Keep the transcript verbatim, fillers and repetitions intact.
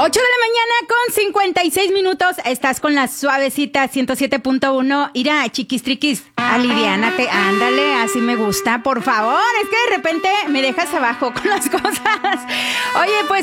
ocho de la mañana con cincuenta y seis minutos. Estás con la suavecita ciento siete punto uno. Ira, chiquis triquis, aliviánate, ándale, así me gusta, por favor. Es que de repente me dejas abajo con las cosas. Oye, pues